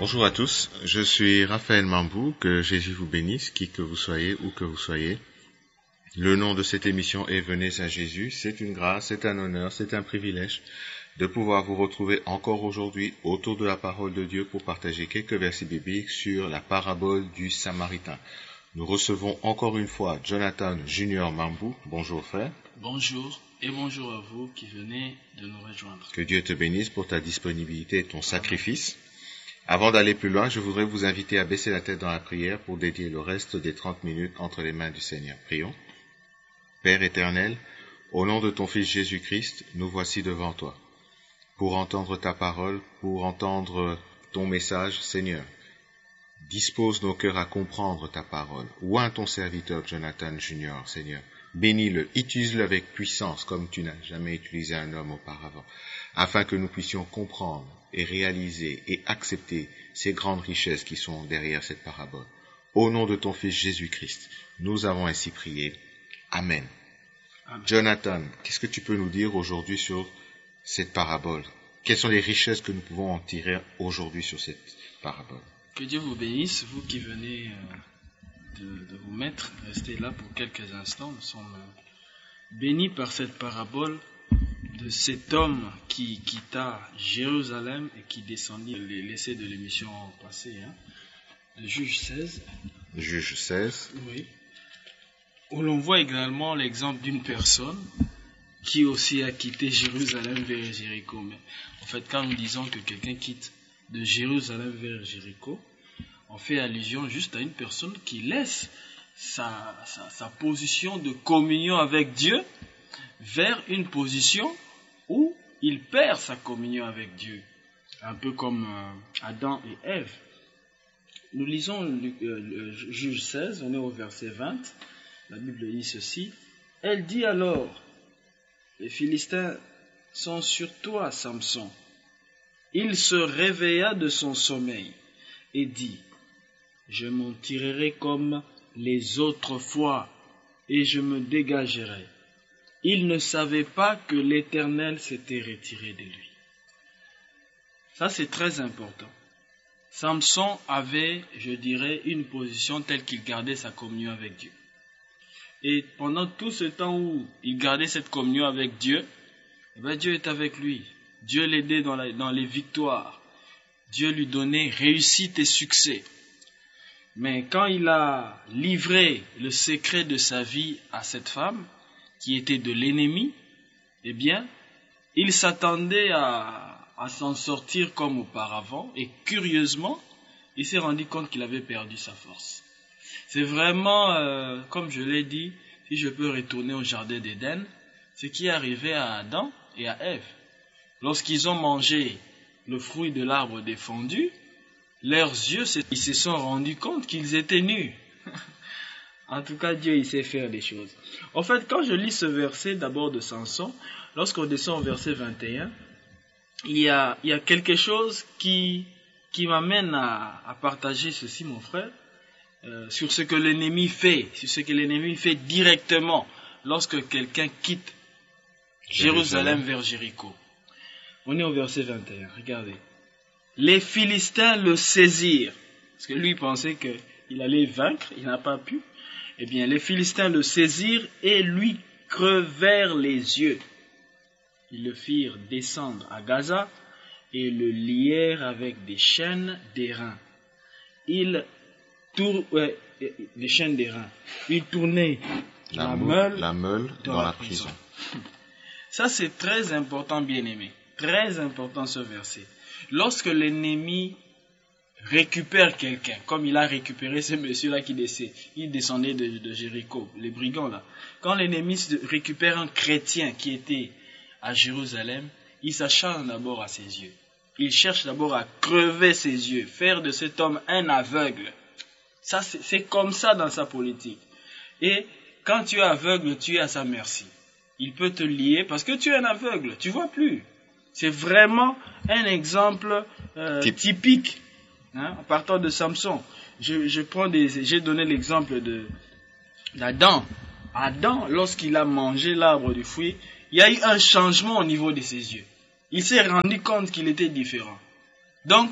Bonjour à tous, je suis Raphaël Mambou, que Jésus vous bénisse, qui que vous soyez, où que vous soyez. Le nom de cette émission est Venez à Jésus. C'est une grâce, c'est un honneur, c'est un privilège de pouvoir vous retrouver encore aujourd'hui autour de la parole de Dieu pour partager quelques versets bibliques sur la parabole du Samaritain. Nous recevons encore une fois Jonathan Junior Mambou. Bonjour frère. Bonjour et bonjour à vous qui venez de nous rejoindre. Que Dieu te bénisse pour ta disponibilité et ton sacrifice. Avant d'aller plus loin, je voudrais vous inviter à baisser la tête dans la prière pour dédier le reste des 30 minutes entre les mains du Seigneur. Prions. Père éternel, au nom de ton Fils Jésus-Christ, nous voici devant toi. Pour entendre ta parole, pour entendre ton message, Seigneur. Dispose nos cœurs à comprendre ta parole. Oins ton serviteur Jonathan Junior, Seigneur. Bénis-le, utilise-le avec puissance comme tu n'as jamais utilisé un homme auparavant, afin que nous puissions comprendre et réaliser et accepter ces grandes richesses qui sont derrière cette parabole. Au nom de ton Fils Jésus-Christ, nous avons ainsi prié. Amen. Amen. Jonathan, qu'est-ce que tu peux nous dire aujourd'hui sur cette parabole? Quelles sont les richesses que nous pouvons en tirer aujourd'hui sur cette parabole? Que Dieu vous bénisse, vous qui venez de vous mettre, restez là pour quelques instants. Nous sommes bénis par cette parabole de cet homme qui quitta Jérusalem et qui descendit, l'essai de l'émission passée, le Juge 16. Juge 16. Oui. Où l'on voit également l'exemple d'une personne qui aussi a quitté Jérusalem vers Jéricho. Mais en fait, quand nous disons que quelqu'un quitte de Jérusalem vers Jéricho, on fait allusion juste à une personne qui laisse sa position de communion avec Dieu vers une position où il perd sa communion avec Dieu. Un peu comme Adam et Ève. Nous lisons le Juge 16, on est au verset 20. La Bible dit ceci. Elle dit alors, les Philistins sont sur toi, Samson. Il se réveilla de son sommeil et dit, je m'en tirerai comme les autres fois et je me dégagerai. Il ne savait pas que l'Éternel s'était retiré de lui. Ça, c'est très important. Samson avait, je dirais, une position telle qu'il gardait sa communion avec Dieu. Et pendant tout ce temps où il gardait cette communion avec Dieu, Dieu est avec lui. Dieu l'aidait dans les victoires. Dieu lui donnait réussite et succès. Mais quand il a livré le secret de sa vie à cette femme, qui était de l'ennemi, eh bien, il s'attendait à s'en sortir comme auparavant, et curieusement, il s'est rendu compte qu'il avait perdu sa force. C'est vraiment, comme je l'ai dit, si je peux retourner au jardin d'Éden, ce qui est arrivé à Adam et à Ève. Lorsqu'ils ont mangé le fruit de l'arbre défendu, leurs yeux, ils se sont rendus compte qu'ils étaient nus. En tout cas, Dieu, il sait faire des choses. En fait, quand je lis ce verset d'abord de Samson, lorsqu'on descend au verset 21, il y a quelque chose qui m'amène à partager ceci, mon frère, sur ce que l'ennemi fait, directement lorsque quelqu'un quitte Jérusalem vers Jéricho. On est au verset 21, regardez. Les Philistins le saisirent, parce que lui pensait qu'il allait vaincre, il n'a pas pu. Eh bien, les Philistins le saisirent et lui crevèrent les yeux. Ils le firent descendre à Gaza et le lièrent avec des chaînes d'airain. Des chaînes d'airain. Il tournait la meule dans la prison. Ça, c'est très important, bien-aimé. Très important ce verset. Lorsque l'ennemi récupère quelqu'un, comme il a récupéré ce monsieur-là il descendait de Jéricho, les brigands là. Quand l'ennemi récupère un chrétien qui était à Jérusalem, il s'acharne d'abord à ses yeux. Il cherche d'abord à crever ses yeux, faire de cet homme un aveugle. Ça, c'est comme ça dans sa politique. Et quand tu es aveugle, tu es à sa merci. Il peut te lier parce que tu es un aveugle, tu vois plus. C'est vraiment un exemple typique. En partant de Samson, j'ai donné l'exemple d'Adam. Adam, lorsqu'il a mangé l'arbre du fruit, il y a eu un changement au niveau de ses yeux. Il s'est rendu compte qu'il était différent. Donc,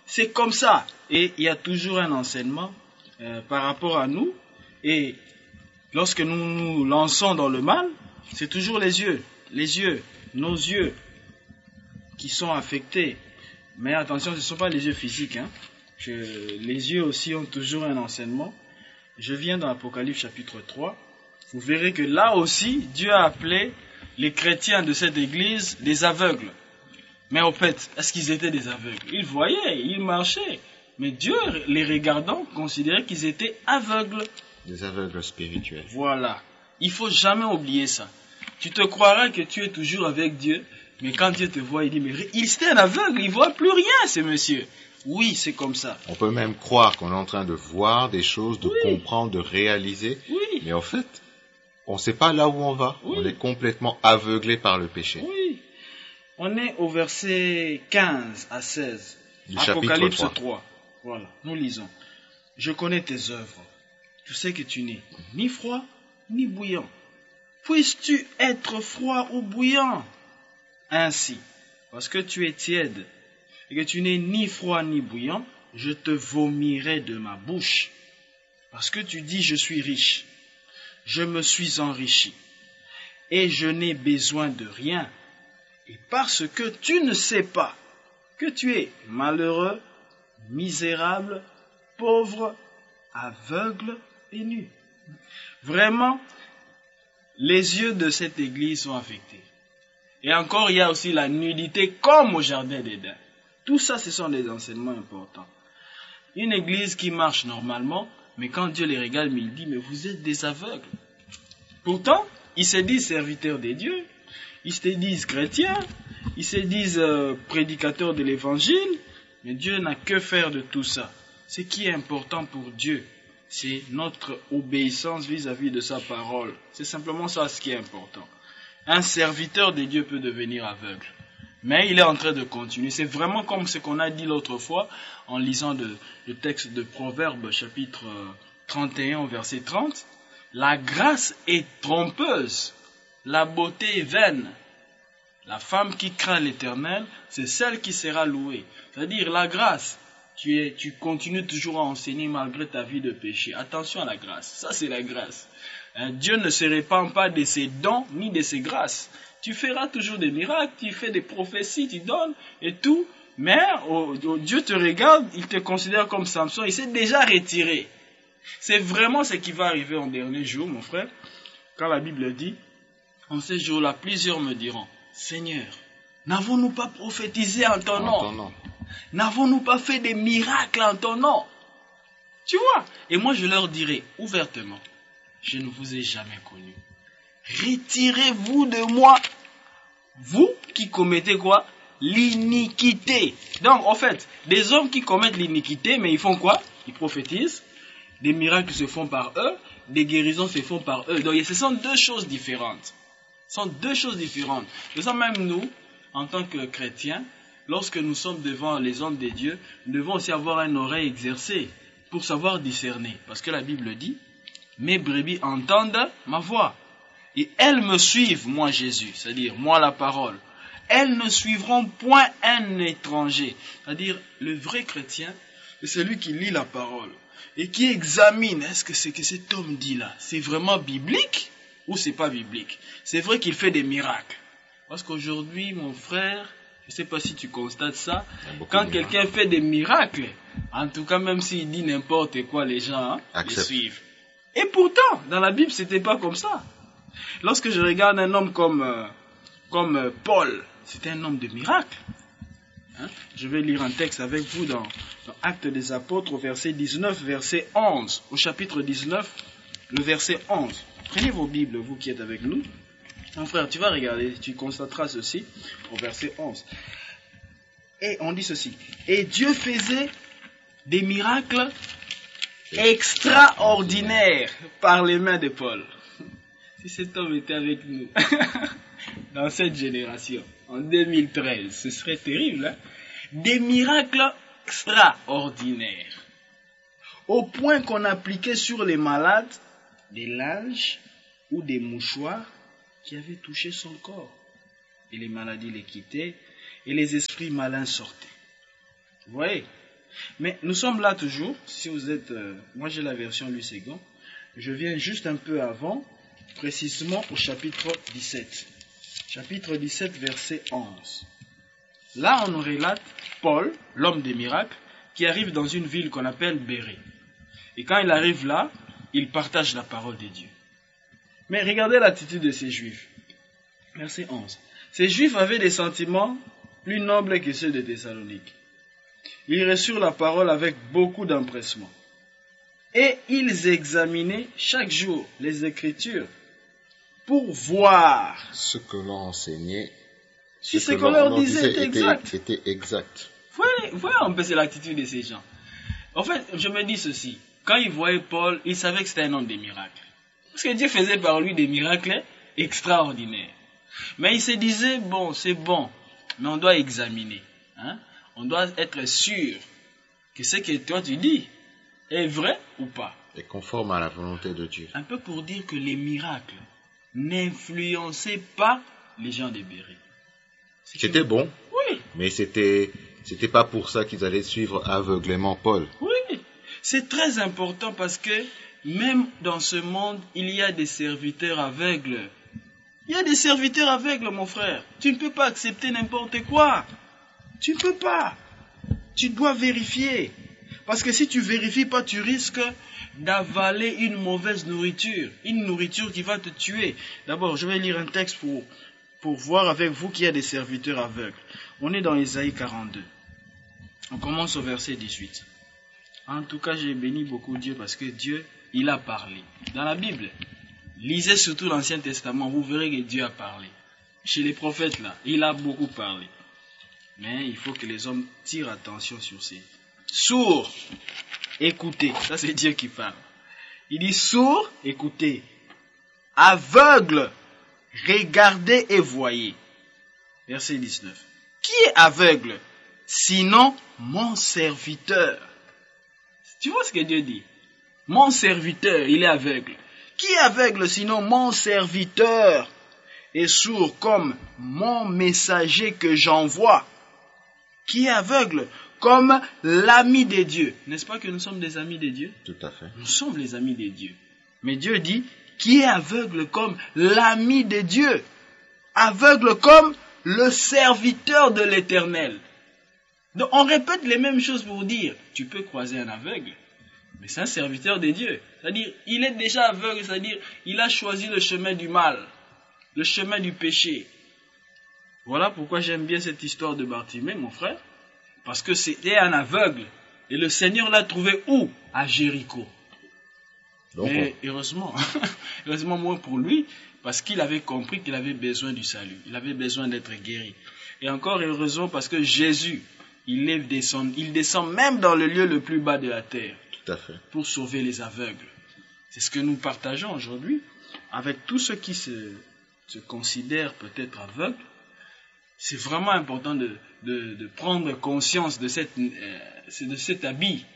c'est comme ça. Et il y a toujours un enseignement par rapport à nous. Et lorsque nous nous lançons dans le mal, c'est toujours les yeux, nos yeux qui sont affectés. Mais attention, ce ne sont pas les yeux physiques. Les yeux aussi ont toujours un enseignement. Je viens dans Apocalypse chapitre 3. Vous verrez que là aussi, Dieu a appelé les chrétiens de cette église des aveugles. Mais en fait, est-ce qu'ils étaient des aveugles? Ils voyaient, ils marchaient. Mais Dieu, les regardant, considérait qu'ils étaient aveugles. Des aveugles spirituels. Voilà. Il faut jamais oublier ça. Tu te croirais que tu es toujours avec Dieu, mais quand Dieu te voit, il dit, mais c'était un aveugle, il ne voit plus rien, ce monsieur. Oui, c'est comme ça. On peut même croire qu'on est en train de voir des choses, de comprendre, de réaliser. Oui. Mais en fait, on ne sait pas là où on va. Oui. On est complètement aveuglé par le péché. Oui. On est au verset 15 à 16. Du Apocalypse chapitre 3. Voilà, nous lisons. Je connais tes œuvres. Tu sais que tu n'es ni froid, ni bouillant. Puisses-tu être froid ou bouillant? Ainsi, parce que tu es tiède et que tu n'es ni froid ni bouillant, je te vomirai de ma bouche. Parce que tu dis, je suis riche, je me suis enrichi, et je n'ai besoin de rien. Et parce que tu ne sais pas que tu es malheureux, misérable, pauvre, aveugle et nu. Vraiment, les yeux de cette église sont affectés. Et encore, il y a aussi la nudité comme au jardin d'Éden. Tout ça, ce sont des enseignements importants. Une église qui marche normalement, mais quand Dieu les regarde, il dit, mais vous êtes des aveugles. Pourtant, ils se disent serviteurs des dieux, ils se disent chrétiens, ils se disent prédicateurs de l'évangile, mais Dieu n'a que faire de tout ça. Ce qui est important pour Dieu, c'est notre obéissance vis-à-vis de sa parole. C'est simplement ça ce qui est important. Un serviteur de Dieu peut devenir aveugle. Mais il est en train de continuer. C'est vraiment comme ce qu'on a dit l'autre fois en lisant le texte de Proverbes chapitre 31 verset 30. La grâce est trompeuse, la beauté est vaine. La femme qui craint l'Éternel, c'est celle qui sera louée. C'est-à-dire la grâce. Tu continues toujours à enseigner malgré ta vie de péché. Attention à la grâce. Ça, c'est la grâce. Dieu ne se répand pas de ses dons ni de ses grâces. Tu feras toujours des miracles, tu fais des prophéties, tu donnes et tout. Mais Dieu te regarde, il te considère comme Samson, il s'est déjà retiré. C'est vraiment ce qui va arriver en dernier jour, mon frère. Quand la Bible dit, en ces jours-là, plusieurs me diront, Seigneur, n'avons-nous pas prophétisé en ton nom? N'avons-nous pas fait des miracles en ton nom? Tu vois? Et moi je leur dirai ouvertement, je ne vous ai jamais connu. Retirez-vous de moi, vous qui commettez quoi? L'iniquité. Donc en fait, des hommes qui commettent l'iniquité, mais ils font quoi? Ils prophétisent, des miracles se font par eux, des guérisons se font par eux. Donc ce sont deux choses différentes. Ce sont deux choses différentes. De ça même nous, en tant que chrétiens, lorsque nous sommes devant les hommes de Dieu, nous devons aussi avoir une oreille exercée pour savoir discerner. Parce que la Bible dit, mes brebis entendent ma voix. Et elles me suivent, moi Jésus, c'est-à-dire moi la parole. Elles ne suivront point un étranger. C'est-à-dire le vrai chrétien, c'est celui qui lit la parole et qui examine, est-ce que ce que cet homme dit là, c'est vraiment biblique ou c'est pas biblique? C'est vrai qu'il fait des miracles. Parce qu'aujourd'hui, mon frère, je ne sais pas si tu constates ça, quand quelqu'un fait des miracles, en tout cas même s'il dit n'importe quoi, les gens le suivent. Et pourtant, dans la Bible, c'était pas comme ça. Lorsque je regarde un homme comme Paul, c'était un homme de miracle. Je vais lire un texte avec vous dans Actes des Apôtres, au verset 19, verset 11. Au chapitre 19, le verset 11. Prenez vos Bibles, vous qui êtes avec nous. Mon frère, tu vas regarder, tu constateras ceci au verset 11. Et on dit ceci. Et Dieu faisait des miracles extraordinaires par les mains de Paul. Si cet homme était avec nous dans cette génération, en 2013, ce serait terrible. Hein? Des miracles extraordinaires. Au point qu'on appliquait sur les malades des linges ou des mouchoirs qui avaient touché son corps. Et les maladies les quittaient et les esprits malins sortaient. Vous voyez? Mais nous sommes là toujours. Si vous êtes... moi j'ai la version Louis II. Je viens juste un peu avant, précisément au chapitre 17. Chapitre 17, verset 11. Là, on nous relate Paul, l'homme des miracles, qui arrive dans une ville qu'on appelle Bérée. Et quand il arrive là, il partage la parole de Dieu. Mais regardez l'attitude de ces Juifs. Verset 11. Ces Juifs avaient des sentiments plus nobles que ceux de Thessalonique. Ils reçurent la parole avec beaucoup d'empressement. Et ils examinaient chaque jour les Écritures pour voir ce que l'on enseignait, si ce qu'on leur disait était exact. Voyez un peu c'est l'attitude de ces gens. En fait, je me dis ceci. Quand ils voyaient Paul, ils savaient que c'était un homme des miracles. Parce que Dieu faisait par lui des miracles extraordinaires. Mais ils se disaient, bon, c'est bon, mais on doit examiner. Hein? On doit être sûr que ce que toi tu dis est vrai ou pas. Et conforme à la volonté de Dieu. Un peu pour dire que les miracles n'influençaient pas les gens de Bérée. C'était bon, oui, mais c'était pas pour ça qu'ils allaient suivre aveuglément Paul. Oui, c'est très important parce que même dans ce monde, il y a des serviteurs aveugles. Il y a des serviteurs aveugles, mon frère. Tu ne peux pas accepter n'importe quoi. Tu ne peux pas. Tu dois vérifier. Parce que si tu ne vérifies pas, tu risques d'avaler une mauvaise nourriture. Une nourriture qui va te tuer. D'abord, je vais lire un texte pour voir avec vous qu'il y a des serviteurs aveugles. On est dans Ésaïe 42. On commence au verset 18. En tout cas, j'ai béni beaucoup Dieu parce que Dieu, il a parlé. Dans la Bible, lisez surtout l'Ancien Testament, vous verrez que Dieu a parlé. Chez les prophètes, là, il a beaucoup parlé. Mais il faut que les hommes tirent attention sur ces sourds. Écoutez, ça c'est Dieu qui parle. Il dit sourds, écoutez. Aveugles, regardez et voyez. Verset 19. Qui est aveugle? Sinon mon serviteur. Tu vois ce que Dieu dit? Mon serviteur, il est aveugle. Qui est aveugle sinon mon serviteur? Et sourd comme mon messager que j'envoie. Qui est aveugle comme l'ami des dieux. N'est-ce pas que nous sommes des amis des dieux? Tout à fait. Nous sommes les amis des dieux. Mais Dieu dit, qui est aveugle comme l'ami des dieux? Aveugle comme le serviteur de l'Éternel. Donc on répète les mêmes choses pour dire, tu peux croiser un aveugle, mais c'est un serviteur de Dieu. C'est-à-dire, il est déjà aveugle, c'est-à-dire, il a choisi le chemin du mal, le chemin du péché. Voilà pourquoi j'aime bien cette histoire de Bartimée, mon frère, parce que c'était un aveugle, et le Seigneur l'a trouvé où? À Jéricho. Donc, mais heureusement, heureusement moins pour lui, parce qu'il avait compris qu'il avait besoin du salut, il avait besoin d'être guéri. Et encore heureusement parce que Jésus, il descend même dans le lieu le plus bas de la terre. Tout à fait. Pour sauver les aveugles. C'est ce que nous partageons aujourd'hui avec tous ceux qui se considèrent peut-être aveugles. C'est vraiment important de prendre conscience de cet habit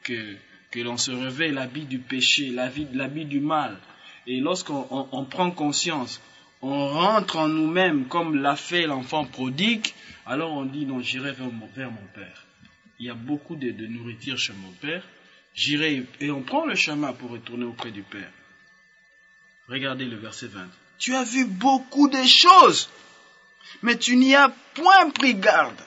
que l'on se revêt, l'habit du péché, l'habit du mal. Et lorsqu'on prend conscience, on rentre en nous-mêmes comme l'a fait l'enfant prodigue, alors on dit non, j'irai vers mon Père. Il y a beaucoup de nourriture chez mon Père. J'irai et on prend le chemin pour retourner auprès du Père. Regardez le verset 20. Tu as vu beaucoup de choses, mais tu n'y as point pris garde.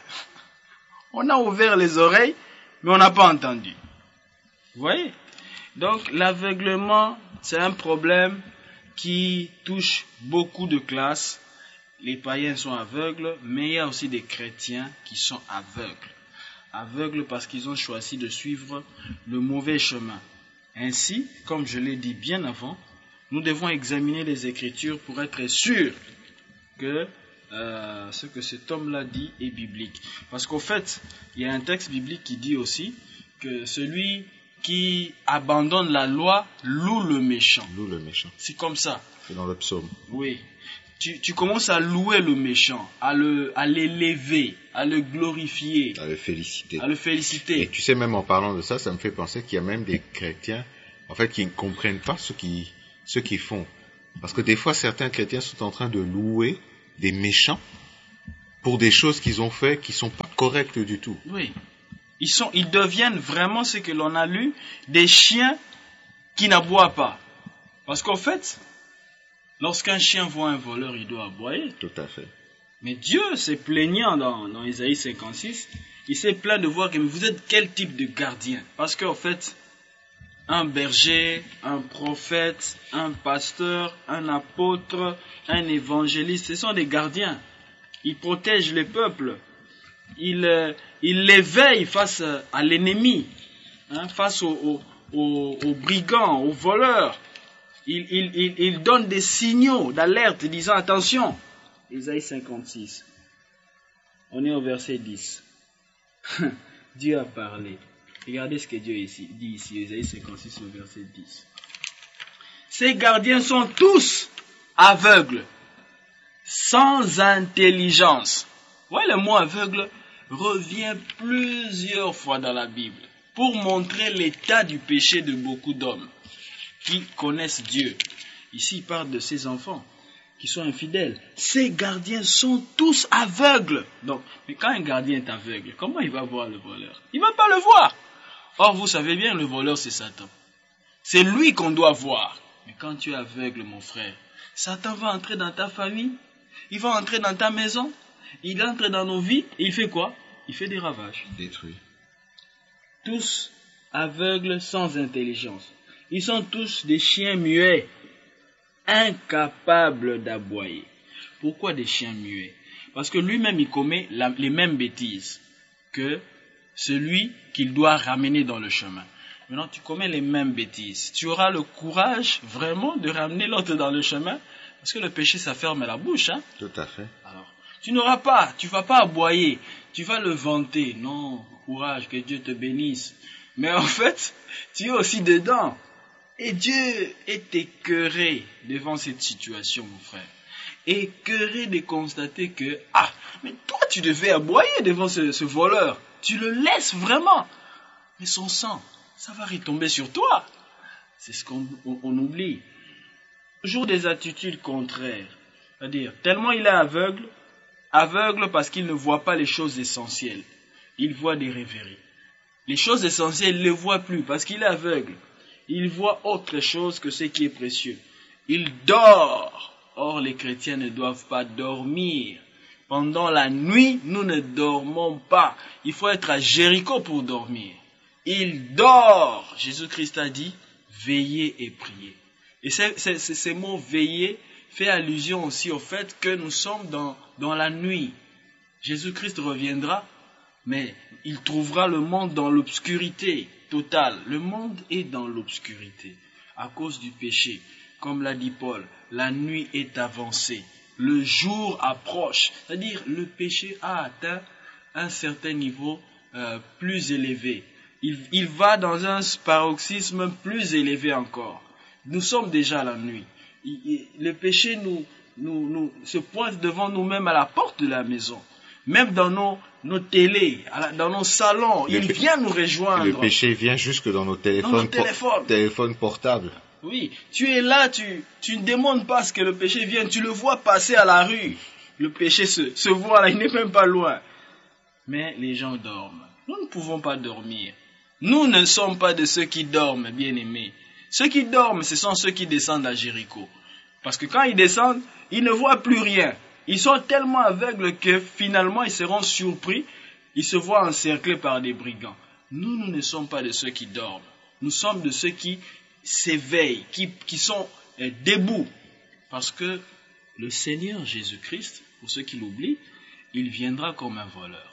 On a ouvert les oreilles, mais on n'a pas entendu. Vous voyez? Donc l'aveuglement, c'est un problème qui touche beaucoup de classes. Les païens sont aveugles, mais il y a aussi des chrétiens qui sont aveugles. Aveugles parce qu'ils ont choisi de suivre le mauvais chemin. Ainsi, comme je l'ai dit bien avant, nous devons examiner les Écritures pour être sûrs que ce que cet homme-là dit est biblique. Parce qu'au fait, il y a un texte biblique qui dit aussi que celui qui abandonne la loi loue le méchant. Loue le méchant. C'est comme ça. C'est dans le psaume. Oui. Tu commences à louer le méchant, à l'élever, à le glorifier. À le féliciter. À le féliciter. Et tu sais, même en parlant de ça, ça me fait penser qu'il y a même des chrétiens, en fait, qui ne comprennent pas ce qu'ils font. Parce que des fois, certains chrétiens sont en train de louer des méchants pour des choses qu'ils ont fait qui ne sont pas correctes du tout. Oui. Ils deviennent vraiment ce que l'on a lu, des chiens qui n'aboient pas. Parce qu'en fait, lorsqu'un chien voit un voleur, il doit aboyer. Tout à fait. Mais Dieu s'est plaignant dans Isaïe 56, il s'est plaint de voir que vous êtes quel type de gardien. Parce qu'en fait, un berger, un prophète, un pasteur, un apôtre, un évangéliste, ce sont des gardiens. Ils protègent les peuples. Ils les veillent face à l'ennemi, face aux brigands, aux voleurs. Ils donnent des signaux d'alerte disant attention. Isaïe 56. On est au verset 10. Dieu a parlé. Regardez ce que Dieu dit ici, Isaïe 56 au verset 10. Ces gardiens sont tous aveugles, sans intelligence. Ouais, le mot aveugle revient plusieurs fois dans la Bible pour montrer l'état du péché de beaucoup d'hommes qui connaissent Dieu. Ici, il parle de ses enfants qui sont infidèles. Ces gardiens sont tous aveugles. Donc, mais quand un gardien est aveugle, comment il va voir le voleur? Il ne va pas le voir. Or, vous savez bien, le voleur, c'est Satan. C'est lui qu'on doit voir. Mais quand tu es aveugle, mon frère, Satan va entrer dans ta famille, il va entrer dans ta maison, il entre dans nos vies, et il fait quoi? Il fait des ravages. Détruit. Tous aveugles, sans intelligence. Ils sont tous des chiens muets, incapables d'aboyer. Pourquoi des chiens muets? Parce que lui-même, il commet les mêmes bêtises que celui qu'il doit ramener dans le chemin. Maintenant, tu commets les mêmes bêtises. Tu auras le courage vraiment de ramener l'autre dans le chemin, parce que le péché, ça ferme la bouche. Tout à fait. Alors, tu n'auras pas, tu ne vas pas aboyer, tu vas le vanter. Non, courage, que Dieu te bénisse. Mais en fait, tu es aussi dedans. Et Dieu est écœuré devant cette situation, mon frère. Écœuré de constater que, mais toi tu devais aboyer devant ce voleur. Tu le laisses vraiment. Mais son sang, ça va retomber sur toi. C'est ce qu'on oublie. Toujours des attitudes contraires. C'est-à-dire, tellement il est aveugle parce qu'il ne voit pas les choses essentielles. Il voit des rêveries. Les choses essentielles, il ne les voit plus parce qu'il est aveugle. Il voit autre chose que ce qui est précieux. Il dort. Or, les chrétiens ne doivent pas dormir. Pendant la nuit, nous ne dormons pas. Il faut être à Jéricho pour dormir. Il dort. Jésus-Christ a dit, veillez et priez. Et ces mots veiller fait allusion aussi au fait que nous sommes dans la nuit. Jésus-Christ reviendra, mais il trouvera le monde dans l'obscurité totale. Le monde est dans l'obscurité à cause du péché. Comme l'a dit Paul, la nuit est avancée, le jour approche. C'est-à-dire, le péché a atteint un certain niveau plus élevé. Il va dans un paroxysme plus élevé encore. Nous sommes déjà à la nuit. Le péché se pointe devant nous-mêmes à la porte de la maison. Même dans nos télés, dans nos salons, il vient nous rejoindre. Le péché vient jusque dans nos téléphones portables. Oui, tu es là, tu ne demandes pas ce que le péché vienne, tu le vois passer à la rue. Le péché se voit là, il n'est même pas loin. Mais les gens dorment. Nous ne pouvons pas dormir. Nous ne sommes pas de ceux qui dorment, bien-aimés. Ceux qui dorment, ce sont ceux qui descendent à Jéricho. Parce que quand ils descendent, ils ne voient plus rien. Ils sont tellement aveugles que finalement ils seront surpris. Ils se voient encerclés par des brigands. Nous ne sommes pas de ceux qui dorment. Nous sommes de ceux qui s'éveillent, qui sont debout. Parce que le Seigneur Jésus-Christ, pour ceux qui l'oublient, il viendra comme un voleur.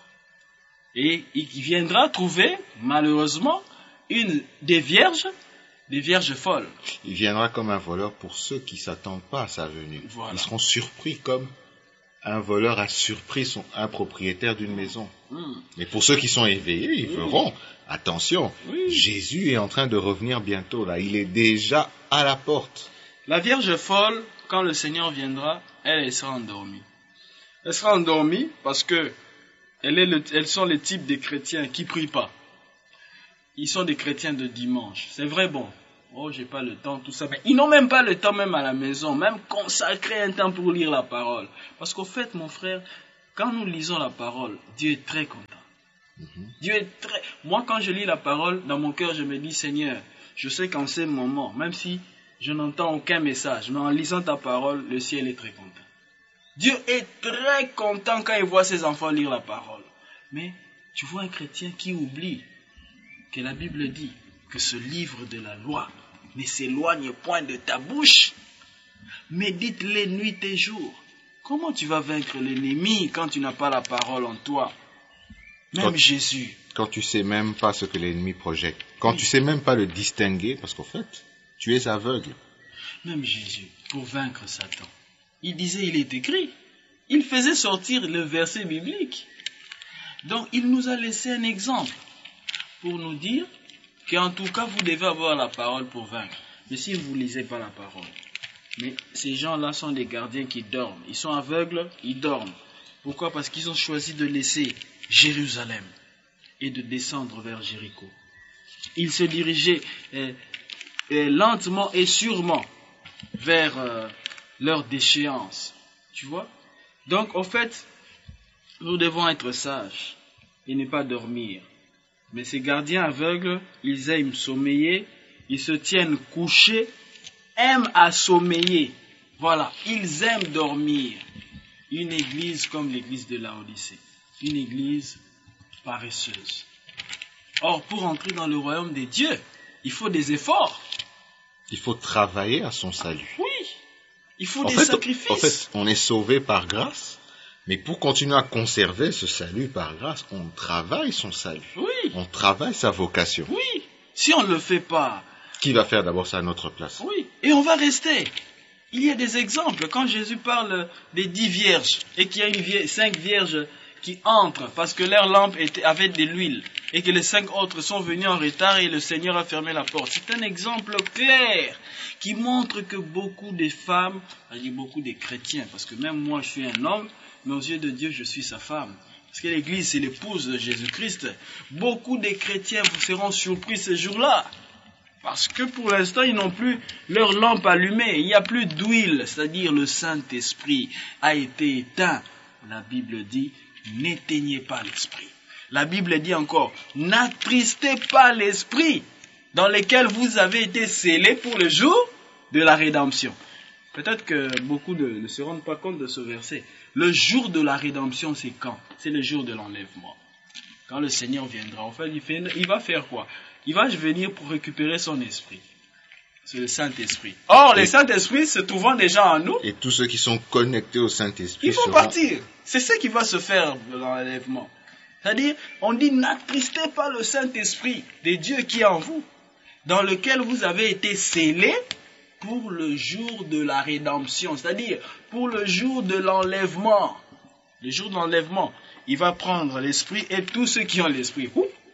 Et il viendra trouver, malheureusement, des vierges folles. Il viendra comme un voleur pour ceux qui ne s'attendent pas à sa venue. Voilà. Ils seront surpris comme un voleur a surpris un propriétaire d'une maison. Mais pour ceux qui sont éveillés, ils verront, attention, Jésus est en train de revenir bientôt là. Il est déjà à la porte. La Vierge folle, quand le Seigneur viendra, elle sera endormie. Elle sera endormie parce que elles sont les types de chrétiens qui ne prient pas. Ils sont des chrétiens de dimanche. C'est vrai, bon. Oh, j'ai pas le temps, tout ça. Mais ils n'ont même pas le temps, même à la maison, même consacrer un temps pour lire la parole. Parce qu'au fait, mon frère, quand nous lisons la parole, Dieu est très content. Dieu est très... Moi, quand je lis la parole, dans mon cœur, je me dis, Seigneur, je sais qu'en ce moment, même si je n'entends aucun message, mais en lisant ta parole, le ciel est très content. Dieu est très content quand il voit ses enfants lire la parole. Mais tu vois un chrétien qui oublie que la Bible dit que ce livre de la loi ne s'éloigne point de ta bouche. Médite-les nuit et jour. Comment tu vas vaincre l'ennemi quand tu n'as pas la parole en toi? Même Jésus. Quand tu sais même pas ce que l'ennemi projette. Quand tu sais même pas le distinguer, parce qu'en fait, tu es aveugle. Même Jésus, pour vaincre Satan, il disait, il est écrit. Il faisait sortir le verset biblique. Donc, il nous a laissé un exemple pour nous dire qu'en tout cas, vous devez avoir la parole pour vaincre. Mais si vous ne lisez pas la parole, mais ces gens-là sont des gardiens qui dorment. Ils sont aveugles, ils dorment. Pourquoi? Parce qu'ils ont choisi de laisser Jérusalem et de descendre vers Jéricho. Ils se dirigeaient lentement et sûrement vers leur déchéance. Tu vois? Donc, en fait, nous devons être sages et ne pas dormir. Mais ces gardiens aveugles, ils aiment sommeiller, ils se tiennent couchés, aiment à sommeiller. Voilà, ils aiment dormir. Une église comme l'église de Laodicée, une église paresseuse. Or, pour entrer dans le royaume des dieux, il faut des efforts. Il faut travailler à son salut. Oui, il faut des sacrifices. En fait, on est sauvé par grâce, mais pour continuer à conserver ce salut par grâce, on travaille son salut. Oui. On travaille sa vocation. Oui, si on ne le fait pas... Qui va faire d'abord ça à notre place? Oui, et on va rester. Il y a des exemples. Quand Jésus parle des 10 vierges, et qu'il y a 5 vierges qui entrent parce que leur lampe avait de l'huile, et que les 5 autres sont venus en retard et le Seigneur a fermé la porte. C'est un exemple clair qui montre que beaucoup de femmes, beaucoup de chrétiens, parce que même moi je suis un homme, mais aux yeux de Dieu je suis sa femme. Parce que l'Église c'est l'épouse de Jésus-Christ. Beaucoup de chrétiens vous seront surpris ce jour-là. Parce que pour l'instant, ils n'ont plus leur lampe allumée. Il n'y a plus d'huile, c'est-à-dire le Saint-Esprit a été éteint. La Bible dit, n'éteignez pas l'Esprit. La Bible dit encore, n'attristez pas l'Esprit dans lequel vous avez été scellés pour le jour de la rédemption. Peut-être que beaucoup ne se rendent pas compte de ce verset. Le jour de la rédemption, c'est quand? C'est le jour de l'enlèvement. Quand le Seigneur viendra, en fait, il va faire quoi? Il va venir pour récupérer son esprit. C'est le Saint-Esprit. Or, le Saint-Esprit se trouvant déjà en nous. Et tous ceux qui sont connectés au Saint-Esprit ils vont partir. C'est ce qui va se faire dans l'enlèvement. C'est-à-dire, on dit, n'attristez pas le Saint-Esprit de Dieu qui est en vous, dans lequel vous avez été scellés pour le jour de la rédemption. C'est-à-dire, pour le jour de l'enlèvement. Le jour de l'enlèvement, il va prendre l'Esprit et tous ceux qui ont l'Esprit.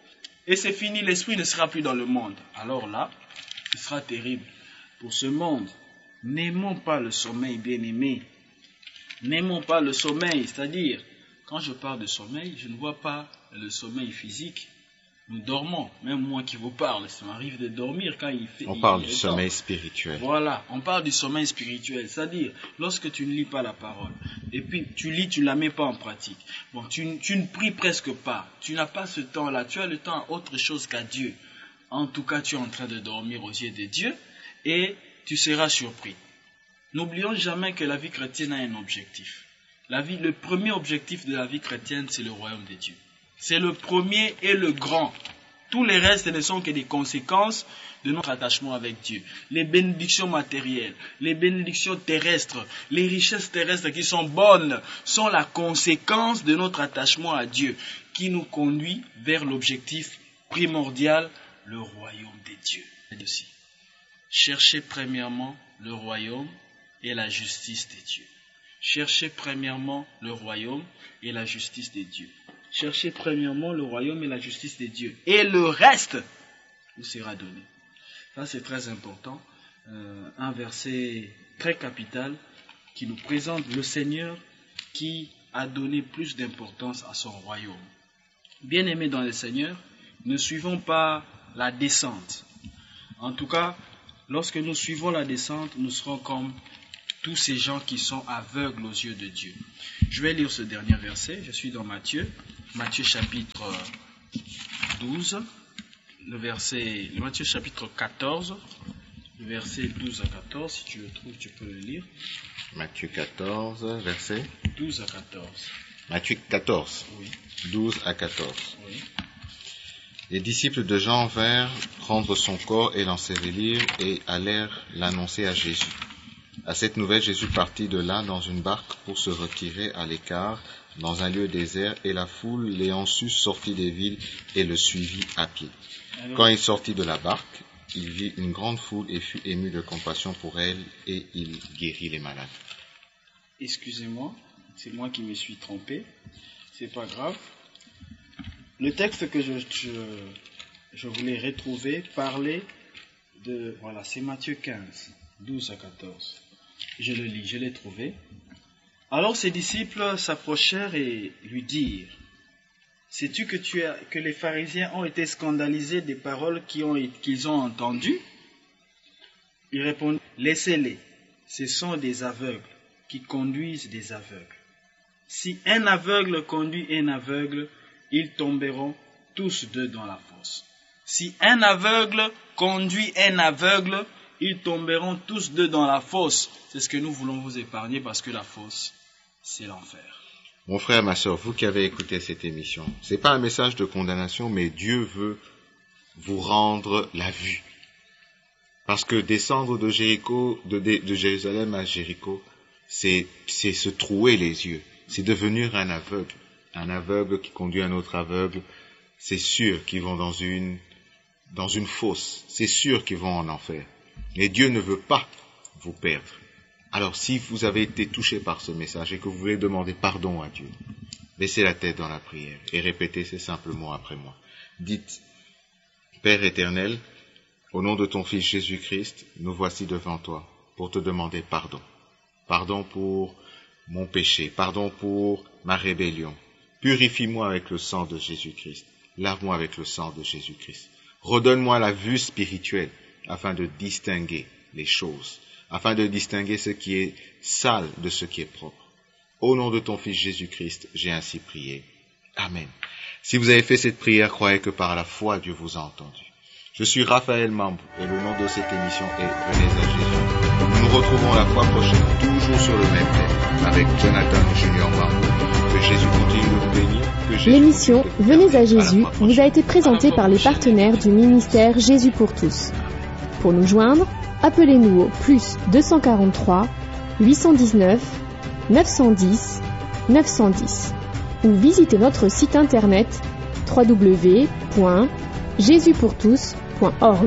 Et c'est fini, l'Esprit ne sera plus dans le monde. Alors là, ce sera terrible pour ce monde. N'aimons pas le sommeil, bien-aimés. N'aimons pas le sommeil, c'est-à-dire, quand je parle de sommeil, je ne vois pas le sommeil physique. Nous dormons, même moi qui vous parle, ça m'arrive de dormir quand il fait... On parle du sommeil spirituel. Voilà, on parle du sommeil spirituel, c'est-à-dire, lorsque tu ne lis pas la parole, et puis tu lis, tu ne la mets pas en pratique, bon, tu ne pries presque pas, tu n'as pas ce temps-là, tu as le temps à autre chose qu'à Dieu. En tout cas, tu es en train de dormir aux yeux de Dieu, et tu seras surpris. N'oublions jamais que la vie chrétienne a un objectif. Le premier objectif de la vie chrétienne, c'est le royaume de Dieu. C'est le premier et le grand. Tous les restes ne sont que des conséquences de notre attachement avec Dieu. Les bénédictions matérielles, les bénédictions terrestres, les richesses terrestres qui sont bonnes, sont la conséquence de notre attachement à Dieu, qui nous conduit vers l'objectif primordial, le royaume des dieux. Cherchez premièrement le royaume et la justice des dieux. Cherchez premièrement le royaume et la justice des dieux. Cherchez premièrement le royaume et la justice des dieux. Et le reste vous sera donné. Ça, c'est très important. Un verset très capital qui nous présente le Seigneur qui a donné plus d'importance à son royaume. Bien-aimés dans le Seigneur, ne suivons pas la descente. En tout cas, lorsque nous suivons la descente, nous serons comme tous ces gens qui sont aveugles aux yeux de Dieu. Je vais lire ce dernier verset. Je suis dans Matthieu chapitre 12, le Matthieu chapitre 14, le verset 12 à 14, si tu le trouves, tu peux le lire. Matthieu 14, verset 12 à 14. Matthieu 14, Oui. 12 à 14. Oui. Les disciples de Jean vinrent prendre son corps et l'ensevelir et allèrent l'annoncer à Jésus. À cette nouvelle, Jésus partit de là dans une barque pour se retirer à l'écart dans un lieu désert, et la foule, l'ayant su, sortit des villes et le suivit à pied. Quand il sortit de la barque, il vit une grande foule et fut ému de compassion pour elle, et il guérit les malades. Excusez-moi, c'est moi qui me suis trompé, c'est pas grave. Le texte que je voulais retrouver parlait de, voilà, c'est Matthieu 15, 12 à 14. Je le lis, je l'ai trouvé. Alors ses disciples s'approchèrent et lui dirent: sais-tu que les pharisiens ont été scandalisés des paroles qu'ils ont entendues? Il répondit: laissez-les, ce sont des aveugles qui conduisent des aveugles. Si un aveugle conduit un aveugle, ils tomberont tous deux dans la fosse. Si un aveugle conduit un aveugle, ils tomberont tous deux dans la fosse. C'est ce que nous voulons vous épargner, parce que la fosse, c'est l'enfer. Mon frère, ma sœur, vous qui avez écouté cette émission, c'est pas un message de condamnation, mais Dieu veut vous rendre la vue. Parce que descendre de Jéricho, de Jérusalem à Jéricho, c'est se trouer les yeux. C'est devenir un aveugle qui conduit un autre aveugle. C'est sûr qu'ils vont dans une fosse. C'est sûr qu'ils vont en enfer. Mais Dieu ne veut pas vous perdre. Alors, si vous avez été touché par ce message et que vous voulez demander pardon à Dieu, baissez la tête dans la prière et répétez ces simples mots après moi. Dites: Père éternel, au nom de ton Fils Jésus-Christ, nous voici devant toi pour te demander pardon. Pardon pour mon péché, pardon pour ma rébellion. Purifie-moi avec le sang de Jésus-Christ. Lave-moi avec le sang de Jésus-Christ. Redonne-moi la vue spirituelle afin de distinguer les choses, afin de distinguer ce qui est sale de ce qui est propre. Au nom de ton Fils Jésus-Christ, j'ai ainsi prié. Amen. Si vous avez fait cette prière, croyez que par la foi, Dieu vous a entendu. Je suis Raphaël Mambou et le nom de cette émission est Venez à Jésus. Nous nous retrouvons la fois prochaine, toujours sur le même thème, avec Jonathan Junior Mambou. Que Jésus continue de vous bénir. L'émission Venez à Jésus vous a été présentée par les partenaires du ministère Jésus pour tous. Pour nous joindre, appelez-nous au plus 243 819 910 910 ou visitez notre site internet www.jesuspourtous.org.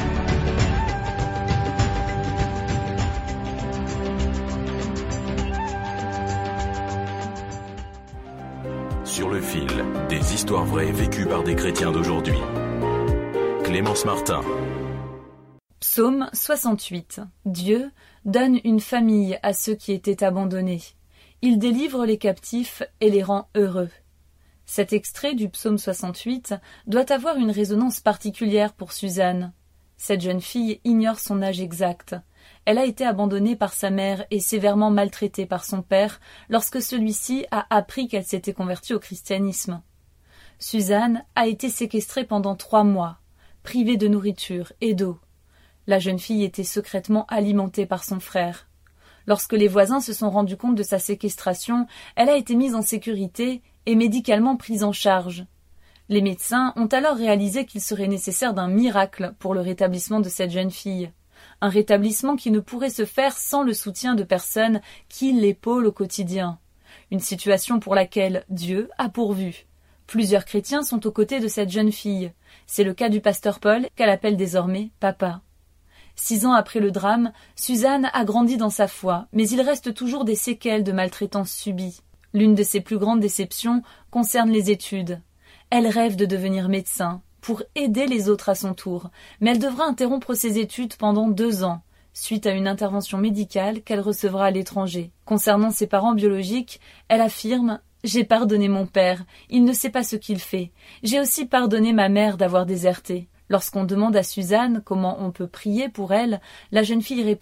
Sur le fil, des histoires vraies vécues par des chrétiens d'aujourd'hui. Clémence Martin. Psaume 68. Dieu donne une famille à ceux qui étaient abandonnés. Il délivre les captifs et les rend heureux. Cet extrait du psaume 68 doit avoir une résonance particulière pour Suzanne. Cette jeune fille ignore son âge exact. Elle a été abandonnée par sa mère et sévèrement maltraitée par son père lorsque celui-ci a appris qu'elle s'était convertie au christianisme. Suzanne a été séquestrée pendant 3 mois, privée de nourriture et d'eau. La jeune fille était secrètement alimentée par son frère. Lorsque les voisins se sont rendus compte de sa séquestration, elle a été mise en sécurité et médicalement prise en charge. Les médecins ont alors réalisé qu'il serait nécessaire d'un miracle pour le rétablissement de cette jeune fille. Un rétablissement qui ne pourrait se faire sans le soutien de personnes qui l'épaulent au quotidien. Une situation pour laquelle Dieu a pourvu. Plusieurs chrétiens sont aux côtés de cette jeune fille. C'est le cas du pasteur Paul, qu'elle appelle désormais papa. 6 ans après le drame, Suzanne a grandi dans sa foi, mais il reste toujours des séquelles de maltraitance subie. L'une de ses plus grandes déceptions concerne les études. Elle rêve de devenir médecin, pour aider les autres à son tour, mais elle devra interrompre ses études pendant 2 ans, suite à une intervention médicale qu'elle recevra à l'étranger. Concernant ses parents biologiques, elle affirme « J'ai pardonné mon père, il ne sait pas ce qu'il fait. J'ai aussi pardonné ma mère d'avoir déserté. » Lorsqu'on demande à Suzanne comment on peut prier pour elle, la jeune fille répond «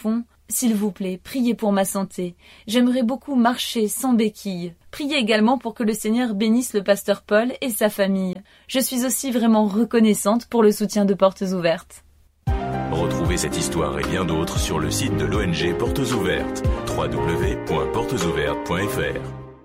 S'il vous plaît, priez pour ma santé. J'aimerais beaucoup marcher sans béquille. Priez également pour que le Seigneur bénisse le pasteur Paul et sa famille. Je suis aussi vraiment reconnaissante pour le soutien de Portes Ouvertes. Retrouvez cette histoire et bien d'autres sur le site de l'ONG Portes Ouvertes, www.portesouvertes.fr.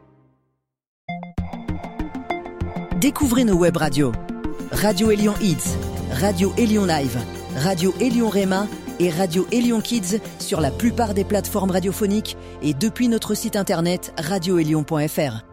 Découvrez nos web radios. Radio Élion Hits, Radio Élion Live, Radio Élion Réma et Radio Élion Kids sur la plupart des plateformes radiophoniques et depuis notre site internet radioélion.fr.